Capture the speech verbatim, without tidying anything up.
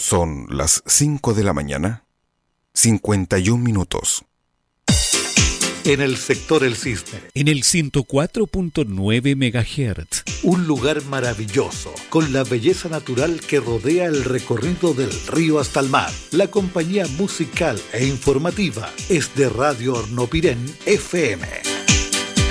Son las cinco de la mañana, cincuenta y un minutos. En el sector El Cisne. En el ciento cuatro punto nueve megahertz. Un lugar maravilloso, con la belleza natural que rodea el recorrido del río hasta el mar. La compañía musical e informativa es de Radio Hornopirén F M.